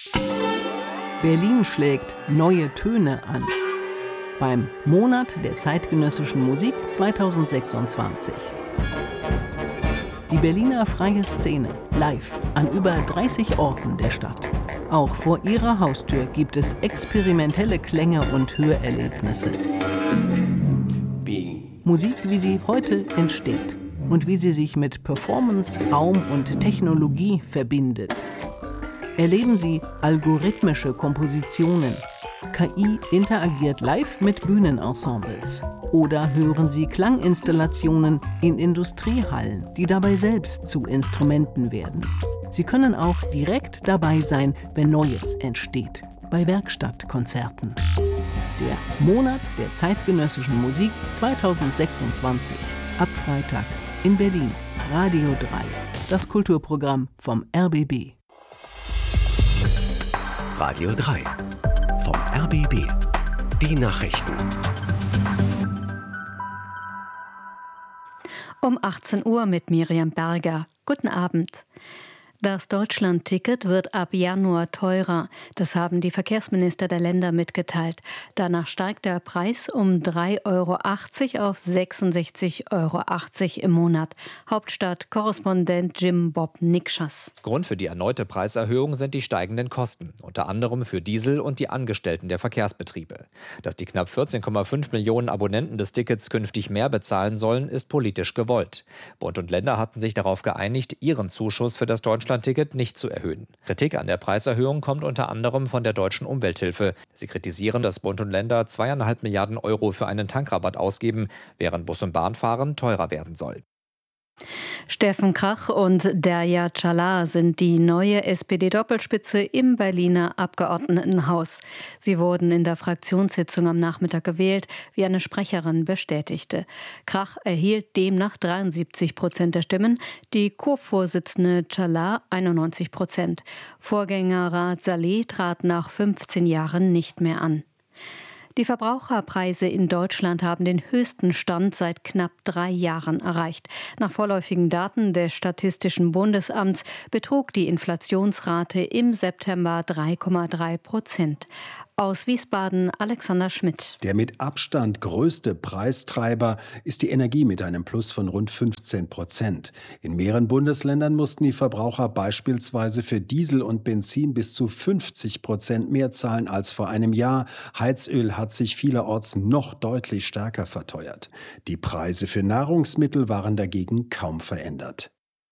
Berlin schlägt neue Töne an. Beim Monat der zeitgenössischen Musik 2026. Die Berliner Freie Szene live an über 30 Orten der Stadt. Auch vor ihrer Haustür gibt es experimentelle Klänge und Hörerlebnisse. Musik, wie sie heute entsteht und wie sie sich mit Performance, Raum und Technologie verbindet. Erleben Sie algorithmische Kompositionen. KI interagiert live mit Bühnenensembles. Oder hören Sie Klanginstallationen in Industriehallen, die dabei selbst zu Instrumenten werden. Sie können auch direkt dabei sein, wenn Neues entsteht, bei Werkstattkonzerten. Der Monat der zeitgenössischen Musik 2026. Ab Freitag in Berlin. Radio 3. Das Kulturprogramm vom RBB. Radio 3. Vom RBB. Die Nachrichten. Um 18 Uhr mit Miriam Berger. Guten Abend. Das Deutschland-Ticket wird ab Januar teurer. Das haben die Verkehrsminister der Länder mitgeteilt. Danach steigt der Preis um 3,80 € auf 66,80 € im Monat. Hauptstadt-Korrespondent Jim Bob Nikschas. Grund für die erneute Preiserhöhung sind die steigenden Kosten, unter anderem für Diesel und die Angestellten der Verkehrsbetriebe. Dass die knapp 14,5 Millionen Abonnenten des Tickets künftig mehr bezahlen sollen, ist politisch gewollt. Bund und Länder hatten sich darauf geeinigt, ihren Zuschuss für das Deutschland-Ticket nicht zu erhöhen. Kritik an der Preiserhöhung kommt unter anderem von der Deutschen Umwelthilfe. Sie kritisieren, dass Bund und Länder 2,5 Milliarden € für einen Tankrabatt ausgeben, während Bus- und Bahnfahren teurer werden soll. Steffen Krach und Derya Çalar sind die neue SPD-Doppelspitze im Berliner Abgeordnetenhaus. Sie wurden in der Fraktionssitzung am Nachmittag gewählt, wie eine Sprecherin bestätigte. Krach erhielt demnach 73% der Stimmen, die Co-Vorsitzende Çalar 91%. Vorgänger Raad Saleh trat nach 15 Jahren nicht mehr an. Die Verbraucherpreise in Deutschland haben den höchsten Stand seit knapp 3 Jahren erreicht. Nach vorläufigen Daten des Statistischen Bundesamts betrug die Inflationsrate im September 3,3%. Aus Wiesbaden Alexander Schmidt. Der mit Abstand größte Preistreiber ist die Energie mit einem Plus von rund 15%. In mehreren Bundesländern mussten die Verbraucher beispielsweise für Diesel und Benzin bis zu 50% mehr zahlen als vor einem Jahr. Heizöl hat sich vielerorts noch deutlich stärker verteuert. Die Preise für Nahrungsmittel waren dagegen kaum verändert.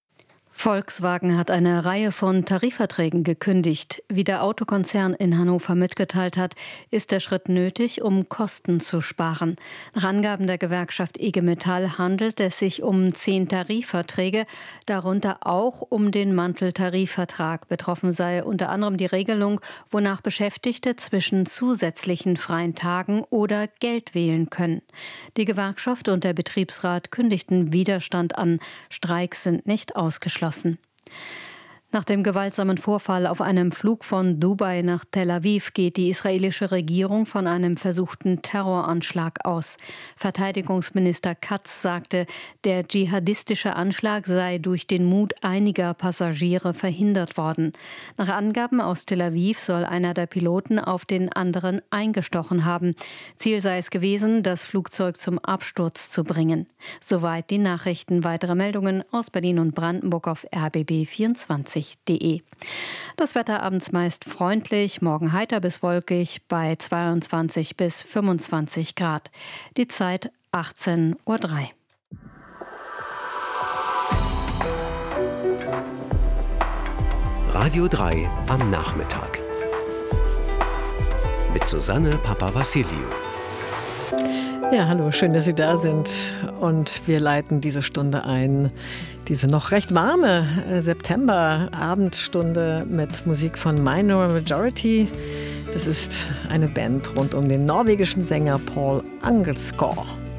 Volkswagen hat eine Reihe von Tarifverträgen gekündigt. Wie der Autokonzern in Hannover mitgeteilt hat, ist der Schritt nötig, um Kosten zu sparen. Nach Angaben der Gewerkschaft IG Metall handelt es sich um 10 Tarifverträge, darunter auch um den Manteltarifvertrag. Betroffen sei unter anderem die Regelung, wonach Beschäftigte zwischen zusätzlichen freien Tagen oder Geld wählen können. Die Gewerkschaft und der Betriebsrat kündigten Widerstand an. Streiks sind nicht ausgeschlossen. Nach dem gewaltsamen Vorfall auf einem Flug von Dubai nach Tel Aviv geht die israelische Regierung von einem versuchten Terroranschlag aus. Verteidigungsminister Katz sagte, der dschihadistische Anschlag sei durch den Mut einiger Passagiere verhindert worden. Nach Angaben aus Tel Aviv soll einer der Piloten auf den anderen eingestochen haben. Ziel sei es gewesen, das Flugzeug zum Absturz zu bringen. Soweit die Nachrichten. Weitere Meldungen aus Berlin und Brandenburg auf RBB24.de. Das Wetter abends meist freundlich, morgen heiter bis wolkig bei 22 bis 25 Grad. Die Zeit 18:03 Uhr. Radio 3 am Nachmittag. Mit Susanne Papavassiliou. Ja, hallo, schön, dass Sie da sind. Und wir leiten diese Stunde ein, diese noch recht warme September-Abendstunde mit Musik von Minor Majority. Das ist eine Band rund um den norwegischen Sänger Paul Angelskår.